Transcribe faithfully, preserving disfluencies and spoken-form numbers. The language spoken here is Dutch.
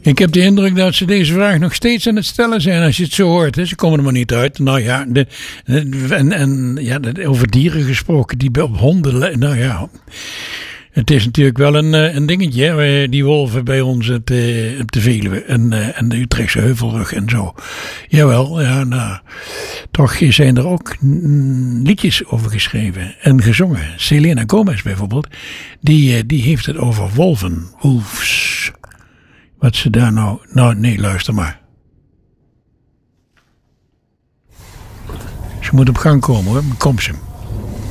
Ik heb de indruk dat ze deze vraag nog steeds aan het stellen zijn als je het zo hoort. Hè. Ze komen er maar niet uit. Nou ja, de, en, en ja, over dieren gesproken die op honden. Nou ja, het is natuurlijk wel een, een dingetje. Hè. Die wolven bij ons op de, op de Veluwe en, en de Utrechtse Heuvelrug en zo. Jawel, ja, nou, toch zijn er ook liedjes over geschreven en gezongen. Selena Gomez bijvoorbeeld, die, die heeft het over wolven, wolves. Wat ze daar nou... Nou, nee, luister maar. Ze moet op gang komen hoor, kom ze.